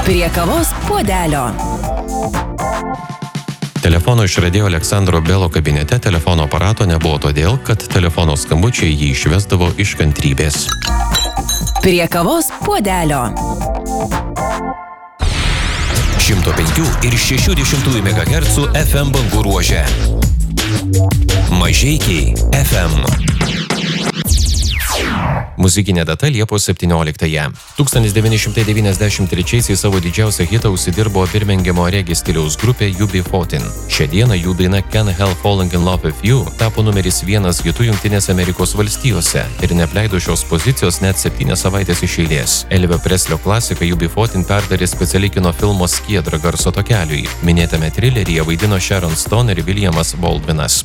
Prie kavos puodelio. Telefono išradėjo Aleksandro Belo kabinete telefono aparato nebuvo todėl, kad telefono skambučiai jį išvesdavo iš kantrybės. Prie kavos puodelio. 105 ir 60 MHz FM bangų ruože. Mažeikiai FM. Muzikinė data Liepos 17-ąją. 1993-aisiais savo didžiausią hitą užsidirbo Birmingemo reggae stiliaus grupė UB40. Šią dieną jų daina Can't Help Falling in Love with You tapo numeris 1 hitų Jungtinėse Amerikos valstijose ir neapleido šios pozicijos net 7 savaitės iš eilės. Elvio Preslio klasiką UB40 perdarė specialiai kino filmo Skiedra garso takeliui. Minėtame trileryje vaidino Sharon Stone ir Williamas Baldwinas.